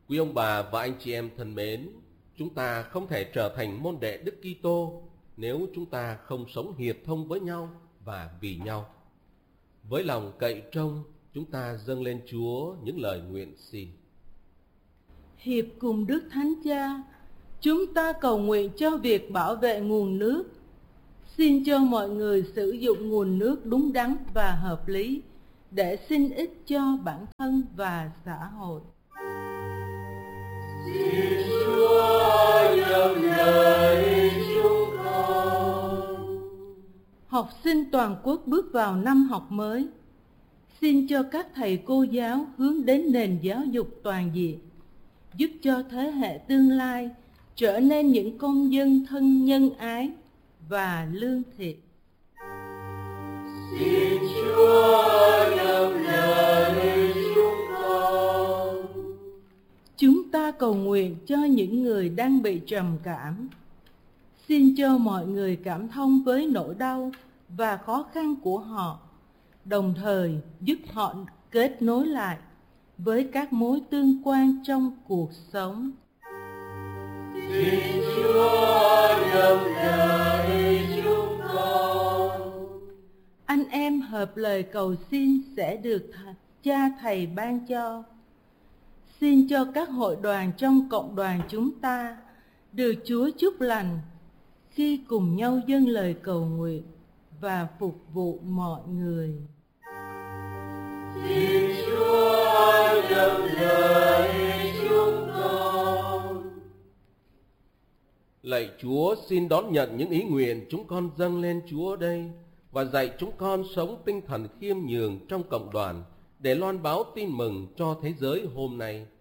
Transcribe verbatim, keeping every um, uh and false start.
Quý ông bà và anh chị em thân mến, chúng ta không thể trở thành môn đệ Đức Kitô nếu chúng ta không sống hiệp thông với nhau và vì nhau. Với lòng cậy trông, chúng ta dâng lên Chúa những lời nguyện xin. Hiệp cùng Đức Thánh Cha, chúng ta cầu nguyện cho việc bảo vệ nguồn nước. Xin cho mọi người sử dụng nguồn nước đúng đắn và hợp lý để sinh ích cho bản thân và xã hội. Xin Chúa nhận lời chúng con. Học sinh toàn quốc bước vào năm học mới. Xin cho các thầy cô giáo hướng đến nền giáo dục toàn diện, giúp cho thế hệ tương lai trở nên những công dân thân nhân ái và lương thiện. Xin Chúa nhận lời chúng con. Chúng ta cầu nguyện cho những người đang bị trầm cảm. Xin cho mọi người cảm thông với nỗi đau và khó khăn của họ, đồng thời giúp họ kết nối lại với các mối tương quan trong cuộc sống. Xin Chúa nhận lời chúng con. Anh em hợp lời cầu xin sẽ được Cha Thầy ban cho. Xin cho các hội đoàn trong cộng đoàn chúng ta được Chúa chúc lành khi cùng nhau dâng lời cầu nguyện và phục vụ mọi người. Xin Chúa nhận lời chúng con. Lạy Chúa, xin đón nhận những ý nguyện chúng con dâng lên Chúa đây và dạy chúng con sống tinh thần khiêm nhường trong cộng đoàn để loan báo tin mừng cho thế giới hôm nay.